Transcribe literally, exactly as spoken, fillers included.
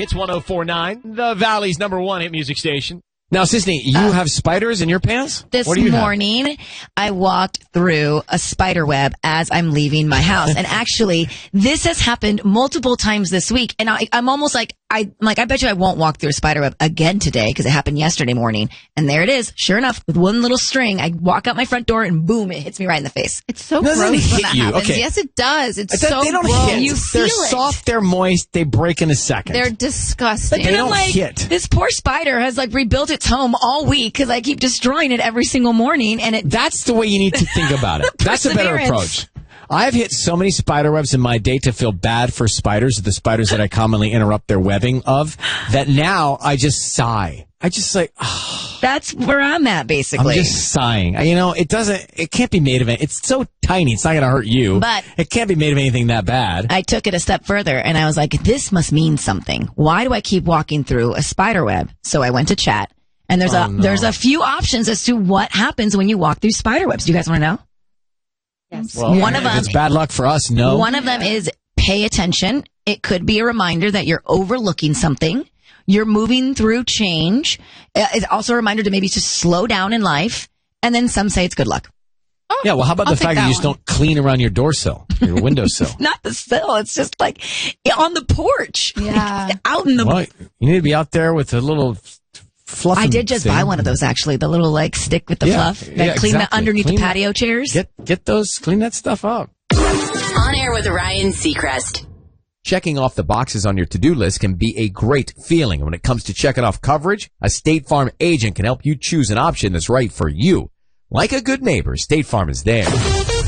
Hits one oh four point nine, the Valley's number one hit music station. Now, Sisney, you Uh, have spiders in your pants? This What do you have? morning, I walked through a spider web as I'm leaving my house. And actually, this has happened multiple times this week. And I, I'm almost like, I, I'm like, I bet you I won't walk through a spider web again today because it happened yesterday morning. And there it is. Sure enough, with one little string, I walk out my front door and boom, it hits me right in the face. It's so Doesn't gross it when hit that you? happens. Okay. Yes, it does. It's They- so they don't gross. hit. You They're feel it. soft, they're moist, they break in a second. They're disgusting. They And don't I'm like, hit. this poor spider has like rebuilt its home all week because I keep destroying it every single morning. And it, That's the way you need to think about it. That's a better Perseverance. approach. I've hit so many spider webs in my day to feel bad for spiders, the spiders that I commonly interrupt their webbing of, that now I just sigh. I just like, oh, that's where I'm at I'm basically. just sighing. You know, it doesn't, it can't be made of it. It's so tiny. It's not going to hurt you. But- it can't be made of anything that bad. I took it a step further and I was like, this must mean something. Why do I keep walking through a spider web? So I went to chat and there's Oh, a, no. there's a few options as to what happens when you walk through spider webs. Do you guys want to know? Yes. Well, One of if them- it's bad luck for us, no. One of them is pay attention. It could be a reminder that you're overlooking something. You're moving through change. Uh, It's also a reminder to maybe just slow down in life. And then some say it's good luck. Yeah, well, how about I'll the take fact that that you just one. don't clean around your door sill, your windowsill? Not the sill. It's just like on the porch. Yeah. Out in the Well, you need to be out there with a little fluff. I did just thing. buy one of those actually, the little like stick with the Yeah, fluff that yeah, clean the exactly. underneath Clean the it. patio chairs. Get get those, clean that stuff up. On air with Ryan Seacrest. Checking off the boxes on your to-do list can be a great feeling. When it comes to checking off coverage, a State Farm agent can help you choose an option that's right for you. Like a good neighbor, State Farm is there.